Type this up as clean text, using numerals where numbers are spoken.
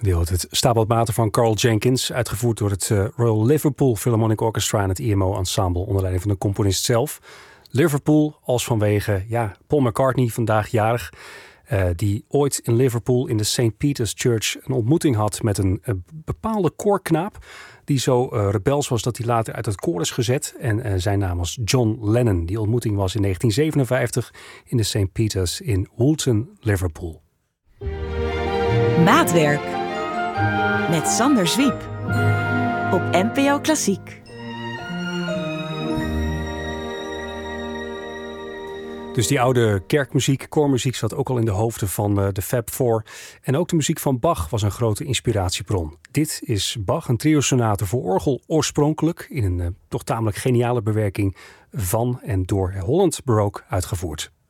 Je hoort het Stabat van Carl Jenkins, uitgevoerd door het Royal Liverpool Philharmonic Orchestra en het IMO Ensemble onder leiding van de componist zelf. Liverpool als vanwege Paul McCartney, vandaag jarig, die ooit in Liverpool in de St. Peter's Church een ontmoeting had met een bepaalde koorknaap die zo rebels was dat hij later uit het koor is gezet. En zijn naam was John Lennon. Die ontmoeting was in 1957 in de St. Peter's in Woolton, Liverpool. Maatwerk met Sander Zwiep op NPO Klassiek. Dus die oude kerkmuziek, koormuziek zat ook al in de hoofden van de Fab Four. En ook de muziek van Bach was een grote inspiratiebron. Dit is Bach, een trio-sonate voor orgel, oorspronkelijk in een toch tamelijk geniale bewerking van en door Holland Baroque uitgevoerd.